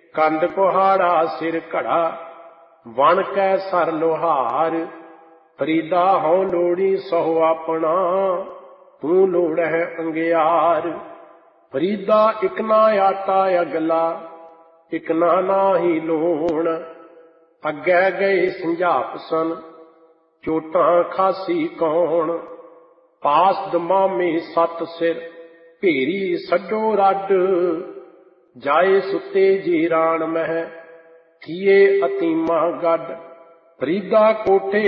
ਕੰਡ ਕੁਹਾੜਾ ਸਿਰ ਘੜਾ ਵਣ ਕੈ ਸਰ ਲੋਹਾਰ। ਫਰੀਦਾ ਹਉ ਲੋੜੀ ਸਹੁ ਆਪਣਾ ਤੂੰ ਲੋੜਹਿ ਅੰਗਿਆਰ। ਫਰੀਦਾ ਇਕ ਨਾ ਆਟਾ ਅਗਲਾ ਇਕ ਨਾ ਨਾਹੀ ਲੂਣ। ਅੱਗੇ ਗਏ ਸੰਝਾਪ ਸਨ ਚੋਟਾਂ ਖਾਸੀ ਕੌਣ। ਪਾਸ ਦਮਾਮੇ ਸੱਤ ਸਿਰ ਭੇਰੀ ਸੱਡੋ ਰੱਡ। ਜਾਏ ਸੁੱਤੇ ਜੀਰਾਣ ਮਹਿ ਥੀਏ ਅਤੀਮਾ ਗੱਡ। ਫਰੀਦਾ ਕੋਠੇ